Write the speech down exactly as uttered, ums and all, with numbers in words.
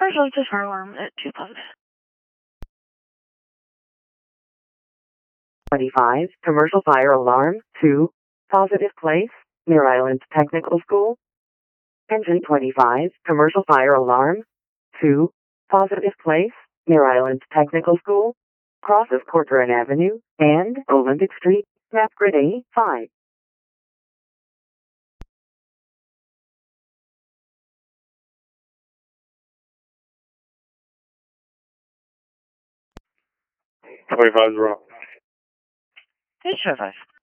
Emergency fire alarm at two positive. twenty-five, commercial fire alarm, two, positive place, Mare Island Technical School. Engine twenty-five, commercial fire alarm, two, positive place, Mare Island Technical School. Crosses Corcoran Avenue and Olympic Street, map grid A five. twenty-five is wrong. H five five.